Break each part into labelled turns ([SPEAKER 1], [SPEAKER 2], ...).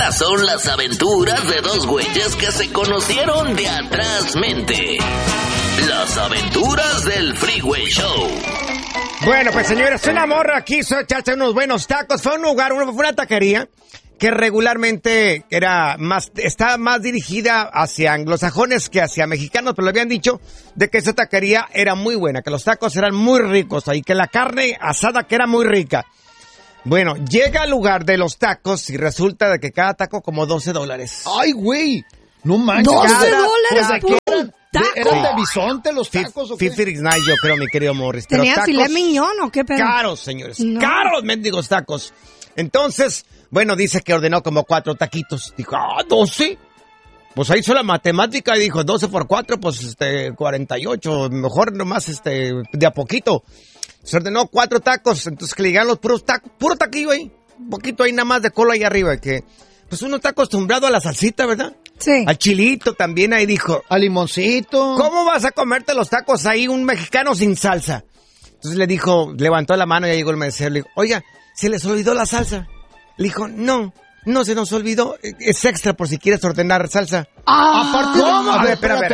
[SPEAKER 1] Estas son las aventuras de dos güeyes que se conocieron de atrás mente. Las aventuras del Freeway Show.
[SPEAKER 2] Bueno, pues señores, una morra quiso echarse unos buenos tacos. Fue a un lugar, fue una taquería que regularmente estaba más dirigida hacia anglosajones que hacia mexicanos, pero le habían dicho de que esa taquería era muy buena, que los tacos eran muy ricos y que la carne asada que era muy rica. Bueno, llega al lugar de los tacos y resulta de que cada taco como $12.
[SPEAKER 3] ¡Ay, güey! No manches.
[SPEAKER 4] $12 por un taco.
[SPEAKER 3] ¿Eran de bisonte los tacos o qué?
[SPEAKER 2] 59 yo creo, mi querido Morris.
[SPEAKER 4] ¿Tenía filet mignon o qué pedo?
[SPEAKER 2] Caros, señores. No. Caros, mendigos tacos. Entonces, bueno, dice que ordenó como 4 taquitos. Dijo, 12. Pues ahí hizo la matemática y dijo, 12 por 4, pues 48. Mejor nomás de a poquito. Se ordenó 4 tacos, entonces que le llegaron los puros tacos, puro taquillo ahí. Un poquito ahí nada más de cola ahí arriba, que pues uno está acostumbrado a la salsita, ¿verdad?
[SPEAKER 4] Sí.
[SPEAKER 2] Al chilito también ahí dijo.
[SPEAKER 3] Al limoncito.
[SPEAKER 2] ¿Cómo vas a comerte los tacos ahí un mexicano sin salsa? Entonces le dijo, levantó la mano y ahí llegó el mesero, le dijo, oiga, ¿se les olvidó la salsa? Le dijo, no se nos olvidó, es extra por si quieres ordenar salsa.
[SPEAKER 3] Aparte,
[SPEAKER 2] ¿cómo?
[SPEAKER 3] A ver,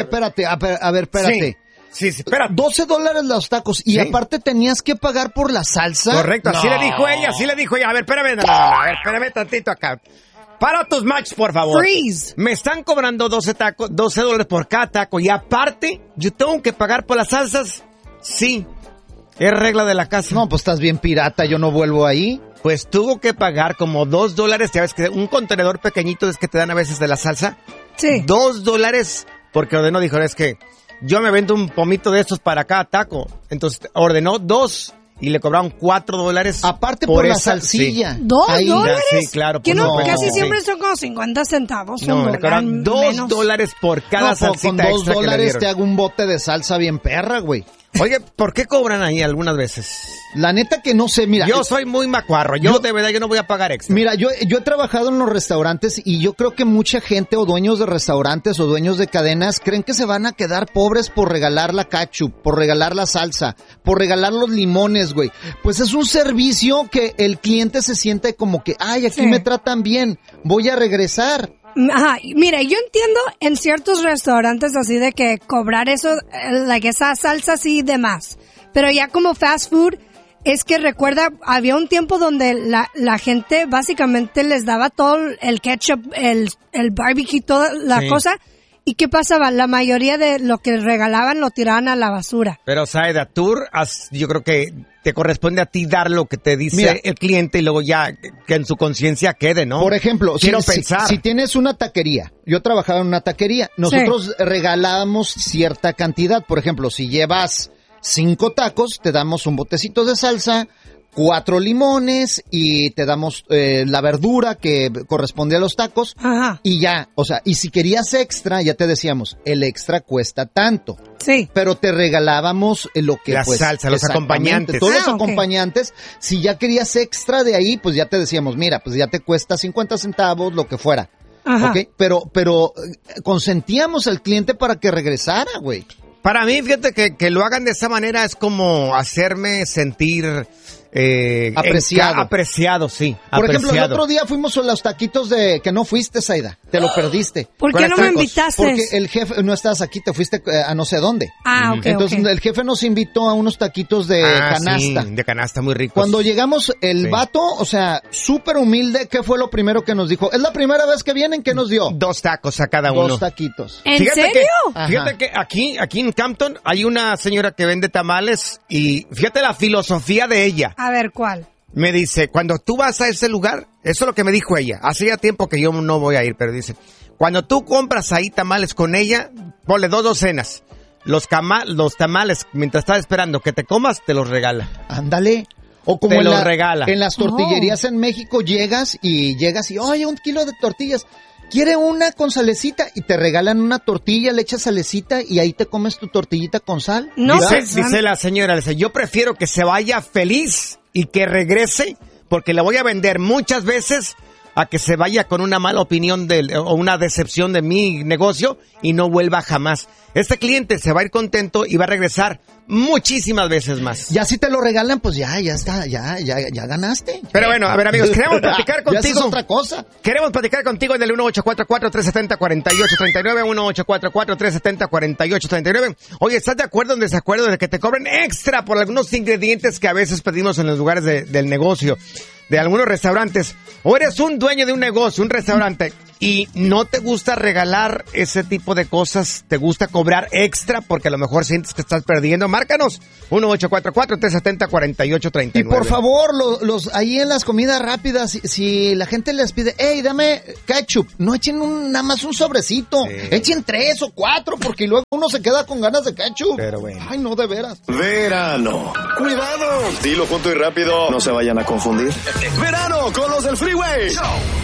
[SPEAKER 3] espérate.
[SPEAKER 2] Sí, espera.
[SPEAKER 3] $12 los tacos y aparte tenías que pagar por la salsa.
[SPEAKER 2] Correcto, así le dijo ella. A ver, espérame, a ver, espérame tantito acá. Para tus matches, por favor.
[SPEAKER 4] Freeze.
[SPEAKER 2] Me están cobrando $12 por cada taco y aparte, ¿yo tengo que pagar por las salsas? Sí, es regla de la casa.
[SPEAKER 3] No, pues estás bien pirata, yo no vuelvo ahí.
[SPEAKER 2] Pues tuvo que pagar como $2, ya ves que un contenedor pequeñito es que te dan a veces de la salsa.
[SPEAKER 4] Sí.
[SPEAKER 2] $2 porque ordenó, dijo, es que yo me vendo un pomito de estos para cada taco. Entonces ordenó 2 y le cobraron $4.
[SPEAKER 3] Aparte por la salsilla.
[SPEAKER 4] Sí. $2.
[SPEAKER 2] Sí, claro.
[SPEAKER 4] Que no, casi
[SPEAKER 2] sí.
[SPEAKER 4] siempre son como 50 centavos.
[SPEAKER 2] No, le cobraron $2 por cada salsita
[SPEAKER 3] con
[SPEAKER 2] extra que le
[SPEAKER 3] $2
[SPEAKER 2] dieron.
[SPEAKER 3] te hago un bote de salsa bien perra, güey.
[SPEAKER 2] Oye, ¿por qué cobran ahí algunas veces?
[SPEAKER 3] La neta que no sé, mira.
[SPEAKER 2] Yo soy muy macuarro, de verdad yo no voy a pagar extra.
[SPEAKER 3] Mira, yo he trabajado en los restaurantes y yo creo que mucha gente o dueños de restaurantes o dueños de cadenas creen que se van a quedar pobres por regalar la ketchup, por regalar la salsa, por regalar los limones, güey. Pues es un servicio que el cliente se siente como que, ay, aquí me tratan bien, voy a regresar.
[SPEAKER 4] Ajá, mira, yo entiendo en ciertos restaurantes así de que cobrar eso, esa salsa así de más, pero ya como fast food, es que recuerda, había un tiempo donde la gente básicamente les daba todo el ketchup, el barbecue, toda la cosa, y ¿qué pasaba? La mayoría de lo que regalaban lo tiraban a la basura.
[SPEAKER 2] Pero, Saida, tú, yo creo que te corresponde a ti dar lo que te dice el cliente y luego ya que en su conciencia quede, ¿no?
[SPEAKER 3] Por ejemplo,
[SPEAKER 2] pensar.
[SPEAKER 3] Si tienes una taquería, yo trabajaba en una taquería, nosotros regalábamos cierta cantidad. Por ejemplo, si llevas 5 tacos, te damos un botecito de salsa, 4 limones y te damos la verdura que corresponde a los tacos.
[SPEAKER 4] Ajá.
[SPEAKER 3] Y ya, o sea, y si querías extra, ya te decíamos, el extra cuesta tanto.
[SPEAKER 4] Sí.
[SPEAKER 3] Pero te regalábamos lo que
[SPEAKER 2] la salsa, los acompañantes.
[SPEAKER 3] Todos los acompañantes. Si ya querías extra de ahí, pues ya te decíamos, mira, pues ya te cuesta 50 centavos, lo que fuera.
[SPEAKER 4] Ajá.
[SPEAKER 3] ¿Okay? Pero consentíamos al cliente para que regresara, güey.
[SPEAKER 2] Para mí, fíjate que lo hagan de esa manera es como hacerme sentir apreciado, sí.
[SPEAKER 3] Por ejemplo, el otro día fuimos a los taquitos de que no fuiste, Saida. Te lo perdiste.
[SPEAKER 4] ¿Por qué no me invitaste?
[SPEAKER 3] Porque el jefe, no estabas aquí, te fuiste a no sé dónde.
[SPEAKER 4] Ah, ok.
[SPEAKER 3] Entonces el jefe nos invitó a unos taquitos de canasta.
[SPEAKER 2] Sí, de canasta muy ricos.
[SPEAKER 3] Cuando llegamos, el vato, o sea, súper humilde, ¿qué fue lo primero que nos dijo? Es la primera vez que vienen, ¿qué nos dio?
[SPEAKER 2] 2 tacos a cada uno.
[SPEAKER 3] 2 taquitos.
[SPEAKER 4] ¿En serio?
[SPEAKER 2] Fíjate que aquí en Campton hay una señora que vende tamales y fíjate la filosofía de ella.
[SPEAKER 4] A ver, ¿cuál?
[SPEAKER 2] Me dice, cuando tú vas a ese lugar, eso es lo que me dijo ella. Hace ya tiempo que yo no voy a ir, pero dice, cuando tú compras ahí tamales con ella, ponle 2 docenas. Los tamales, mientras estás esperando que te comas, te los regala.
[SPEAKER 3] Ándale. O como
[SPEAKER 2] te los regala.
[SPEAKER 3] En las tortillerías en México llegas y, oye, 1 kilo de tortillas. ¿Quiere una con salecita? Y te regalan una tortilla, le echas salecita y ahí te comes tu tortillita con sal.
[SPEAKER 4] No,
[SPEAKER 2] dice la señora, dice, yo prefiero que se vaya feliz y que regrese porque le voy a vender muchas veces a que se vaya con una mala opinión o una decepción de mi negocio y no vuelva jamás. Este cliente se va a ir contento y va a regresar muchísimas veces más.
[SPEAKER 3] Ya si te lo regalan, pues ya está, ya ganaste.
[SPEAKER 2] Pero bueno, a ver, amigos, queremos platicar contigo.
[SPEAKER 3] Ya es otra cosa.
[SPEAKER 2] Queremos platicar contigo en el 1844-370-4839, 1844-370-4839. Oye, ¿estás de acuerdo o en desacuerdo de que te cobren extra por algunos ingredientes que a veces pedimos en los lugares del negocio, de algunos restaurantes? O eres un dueño de un negocio, un restaurante, y no te gusta regalar ese tipo de cosas, te gusta cobrar extra porque a lo mejor sientes que estás perdiendo. Márcanos 1844-370-4839.
[SPEAKER 3] Y por favor, los ahí en las comidas rápidas, si la gente les pide, hey, dame ketchup, no echen nada más un sobrecito, echen 3 o 4 porque luego uno se queda con ganas de ketchup.
[SPEAKER 2] Pero bueno.
[SPEAKER 3] Ay, no, de veras.
[SPEAKER 5] Verano. ¡Cuidado! Dilo junto y rápido, no se vayan a confundir. Verano con los del Freeway Show.